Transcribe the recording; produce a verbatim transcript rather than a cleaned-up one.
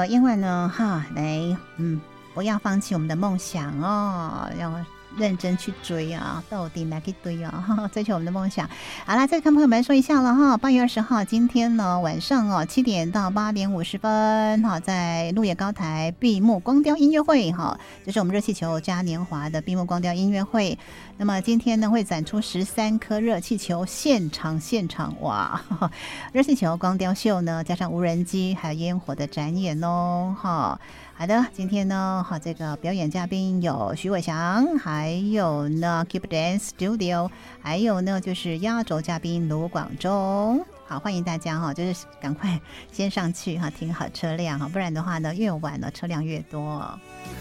因为呢哈，来嗯，不要放弃我们的梦想哦，要认真去追啊，到底来去追啊，追求我们的梦想。好啦，再跟朋友们说一下了哈，八月二十号今天呢晚上哦七点到八点五十分哈，在鹿野高台闭幕光雕音乐会哈，这是我们热气球嘉年华的闭幕光雕音乐会。那么今天呢会展出十三颗热气球，现场现场哇，呵呵热气球光雕秀呢，加上无人机还有烟火的展演哦哈。好的，今天呢，好，这个表演嘉宾有徐伟翔，还有呢 Keep Dance Studio， 还有呢就是压轴嘉宾卢广仲。好，欢迎大家哈，就是赶快先上去哈，停好车辆哈，不然的话呢，越晚了车辆越多。